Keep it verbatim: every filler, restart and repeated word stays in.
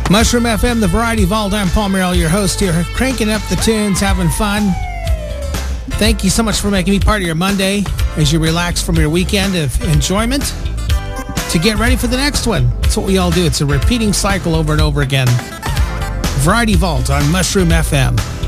Mushroom F M, the Variety Vault. I'm Paul Merrill, your host here, cranking up the tunes, having fun. Thank you so much for making me part of your Monday as you relax from your weekend of enjoyment to get ready for the next one. That's what we all do. It's a repeating cycle over and over again. Variety Vault on Mushroom F M.